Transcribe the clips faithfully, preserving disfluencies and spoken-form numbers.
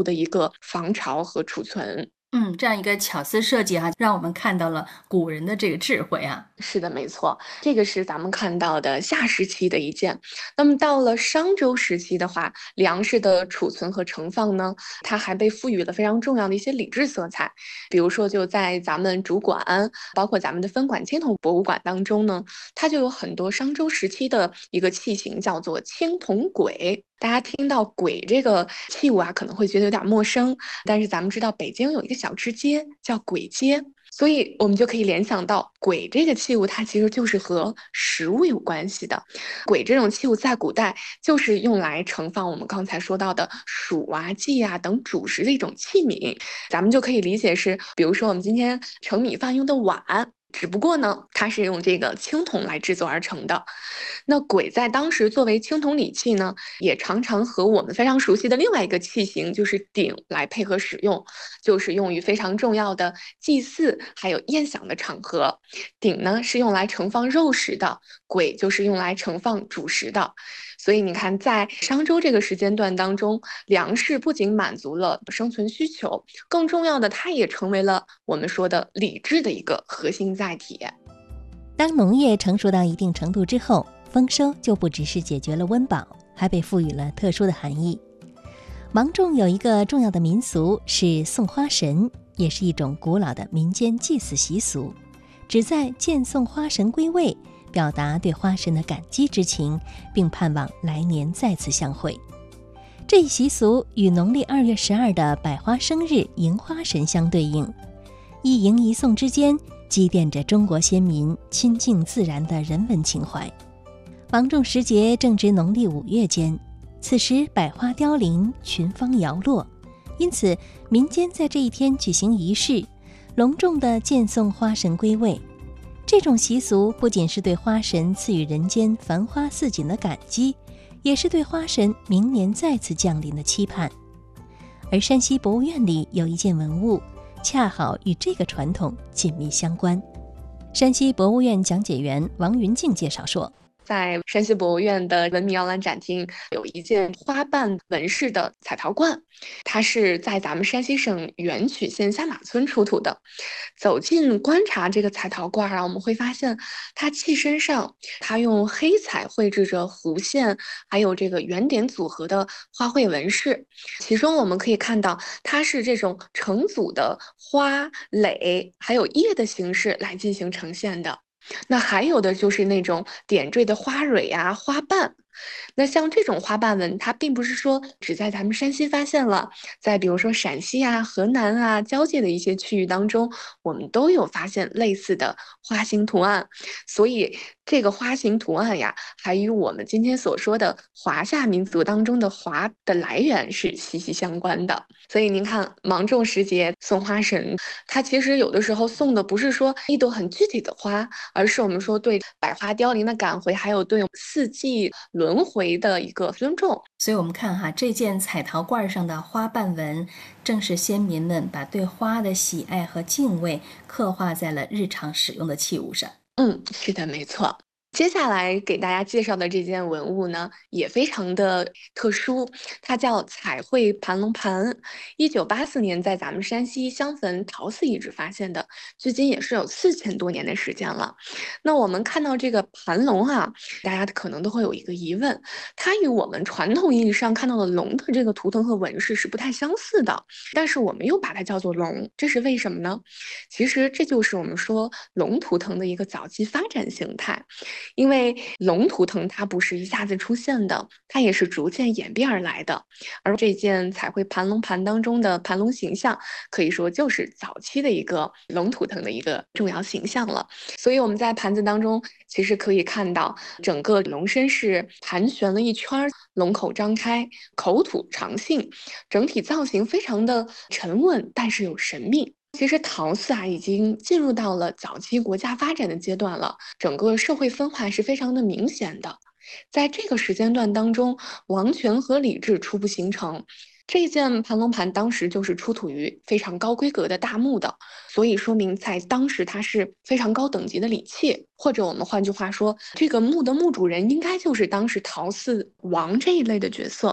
物的一个防潮和储存。 嗯，这样一个巧思设计哈、让我们看到了古人的这个智慧啊。 是的，没错，这个是咱们看到的夏时期的一件。那么到了商周时期的话，粮食的储存和盛放呢，它还被赋予了非常重要的一些礼制色彩。比如说，就在咱们主管，包括咱们的分管青铜博物馆当中呢，它就有很多商周时期的一个器型，叫做青铜簋。大家听到簋这个器物啊，可能会觉得有点陌生，但是咱们知道北京有一个小吃街叫簋街。所以我们就可以联想到簋这个器物，它其实就是和食物有关系的。簋这种器物在古代就是用来盛放我们刚才说到的黍啊、稷啊等主食的一种器皿。咱们就可以理解是，比如说我们今天盛米饭用的碗。只不过呢，它是用这个青铜来制作而成的。那簋在当时作为青铜礼器呢，也常常和我们非常熟悉的另外一个器型，就是鼎来配合使用，就是用于非常重要的祭祀还有宴享的场合。鼎呢是用来盛放肉食的，簋就是用来盛放主食的。所以你看，在商周这个时间段当中，粮食不仅满足了生存需求，更重要的，它也成为了我们说的礼制的一个核心载体。 当农业成熟到一定程度之后，丰收就不只是解决了温饱，还被赋予了特殊的含义。芒种有一个重要的民俗是送花神，也是一种古老的民间祭祀习俗，旨在见送花神归位，表达对花神的感激之情，并盼望来年再次相会。这一习俗与农历二月十二的百花生日迎花神相对应，一迎一送之间积淀着中国先民亲近自然的人文情怀。芒种时节正值农历五月间，此时百花凋零，群芳摇落，因此民间在这一天举行仪式，隆重地见送花神归位。这种习俗不仅是对花神赐予人间繁花似锦的感激，也是对花神明年再次降临的期盼。而山西博物院里有一件文物，恰好与这个传统紧密相关。山西博物院讲解员王云静介绍说， 在山西博物院的文明摇篮展厅有一件花瓣纹饰的彩陶罐，它是在咱们山西省垣曲县下马村出土的。走近观察这个彩陶罐啊，我们会发现它器身上，它用黑彩绘制着弧线还有这个圆点组合的花卉纹饰，其中我们可以看到它是这种成组的花蕾还有叶的形式来进行呈现的。那还有的就是那种点缀的花蕊啊、花瓣。那像这种花瓣纹，它并不是说只在咱们山西发现了，在比如说陕西啊、河南啊交界的一些区域当中，我们都有发现类似的花形图案。所以这个花形图案呀，还与我们今天所说的华夏民族当中的华的来源是息息相关的。所以您看，芒种时节送花神，它其实有的时候送的不是说一朵很具体的花，而是我们说对百花凋零的感回，还有对四季轮回的一个尊重。 所以我们看哈，这件彩陶罐上的花瓣纹，正是先民们把对花的喜爱和敬畏刻画在了日常使用的器物上。 嗯，是的，没错。接下来给大家介绍的这件文物呢，也非常的特殊，它叫彩绘盘龙盘。一九八四年在咱们山西襄汾陶寺遗址发现的，距今也是有四千多年的时间了。那我们看到这个盘龙啊，大家可能都会有一个疑问，它与我们传统意义上看到的龙的这个图腾和纹饰是不太相似的，但是我们又把它叫做龙，这是为什么呢？其实这就是我们说龙图腾的一个早期发展形态。因为龙图腾它不是一下子出现的，它也是逐渐演变而来的。而这件彩绘盘龙盘当中的盘龙形象，可以说就是早期的一个龙图腾的一个重要形象了。所以我们在盘子当中，其实可以看到整个龙身是盘旋了一圈，龙口张开，口吐长信，整体造型非常的沉稳，但是有神秘。其实陶寺啊，已经进入到了早期国家发展的阶段了，整个社会分化是非常的明显的。在这个时间段当中，王权和礼制初步形成。这件盘龙盘当时就是出土于非常高规格的大墓的，所以说明在当时它是非常高等级的礼器，或者我们换句话说，这个墓的墓主人应该就是当时陶寺王这一类的角色。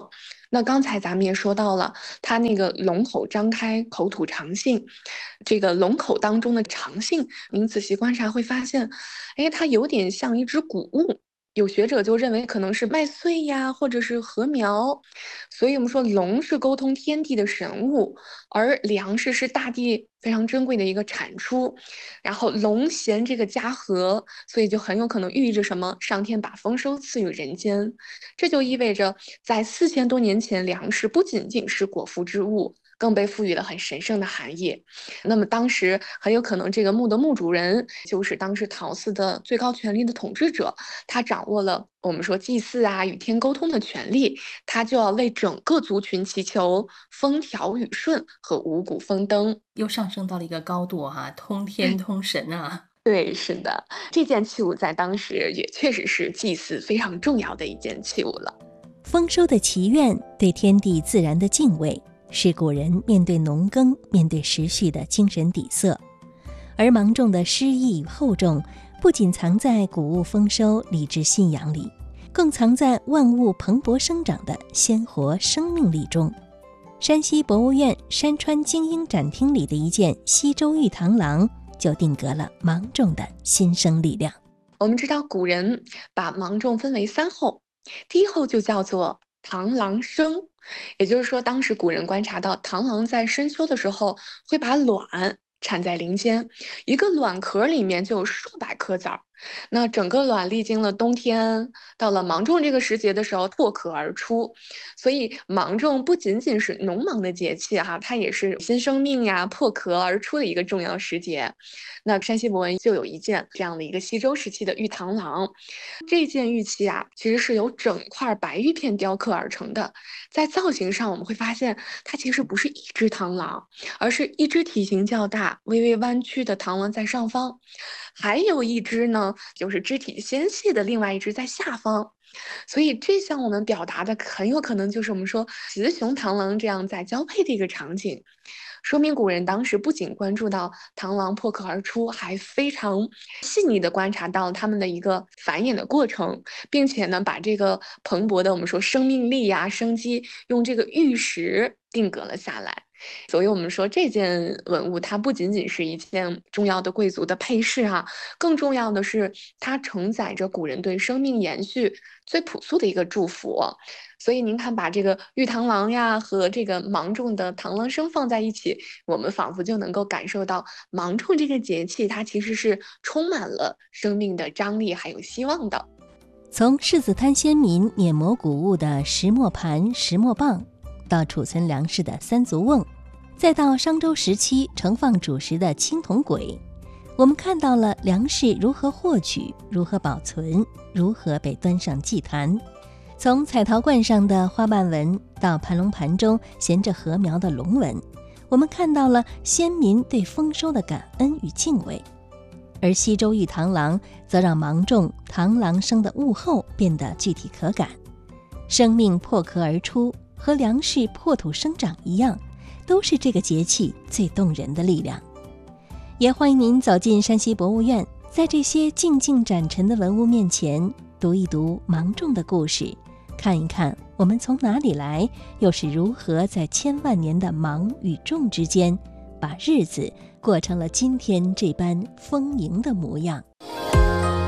那刚才咱们也说到了，它那个龙口张开，口吐长信，这个龙口当中的长信，您仔细观察会发现，哎，它有点像一只谷物。有学者就认为可能是麦穗呀，或者是禾苗，所以我们说龙是沟通天地的神物，而粮食是大地非常珍贵的一个产出。然后龙衔这个家禾，所以就很有可能寓意着什么？上天把丰收赐予人间，这就意味着在四千多年前，粮食不仅仅是果腹之物，更被赋予了很神圣的含义。那么当时很有可能这个墓的墓主人就是当时陶寺的最高权力的统治者，他掌握了我们说祭祀啊与天沟通的权利，他就要为整个族群祈求风调雨顺和五谷丰登。 又上升到了一个高度哈、啊，通天通神啊。 对，是的，这件器物在当时也确实是祭祀非常重要的一件器物了。 丰收的祈愿，对天地自然的敬畏，是古人面对农耕、面对时序的精神底色。而芒种的诗意与厚重，不仅藏在谷物丰收礼智信仰里，更藏在万物蓬勃生长的鲜活生命力中。山西博物院山川精英展厅里的一件西周玉螳螂，就定格了芒种的新生力量。 我们知道古人把芒种分为三候，第一候就叫做螳螂生，也就是说当时古人观察到螳螂在深秋的时候会把卵产在林间，一个卵壳里面就有数百颗籽儿。那整个卵历经了冬天，到了芒种这个时节的时候破壳而出。所以芒种不仅仅是农忙的节气哈，它也是新生命呀破壳而出的一个重要时节。那山西博文就有一件这样的一个西周时期的玉螳螂，这件玉器啊其实是由整块白玉片雕刻而成的。在造型上我们会发现它其实不是一只螳螂，而是一只体型较大微微弯曲的螳螂在上方，还有一只呢就是肢体纤细的另外一只在下方。所以这向我们表达的很有可能就是我们说雌雄螳螂这样在交配的一个场景，说明古人当时不仅关注到螳螂破壳而出，还非常细腻地观察到它们的一个繁衍的过程，并且呢把这个蓬勃的我们说生命力呀、生机用这个玉石定格了下来。所以我们说这件文物它不仅仅是一件重要的贵族的配饰啊，更重要的是它承载着古人对生命延续最朴素的一个祝福。所以您看把这个玉螳螂呀和这个芒种的螳螂生放在一起，我们仿佛就能够感受到芒种这个节气它其实是充满了生命的张力还有希望的。 从世子滩先民碾磨谷物的石磨盘、石磨棒，到储存粮食的三足瓮，再到商周时期盛放主食的青铜簋，我们看到了粮食如何获取、如何保存、如何被端上祭坛。从彩陶罐上的花瓣纹到盘龙盘中衔着禾苗的龙纹，我们看到了先民对丰收的感恩与敬畏。而西周玉螳螂则让芒种螳螂生的物候变得具体可感。生命破壳而出，和粮食破土生长一样，都是这个节气最动人的力量。也欢迎您走进山西博物院，在这些静静展陈的文物面前，读一读芒种的故事，看一看我们从哪里来，又是如何在千万年的芒与种之间，把日子过成了今天这般丰盈的模样。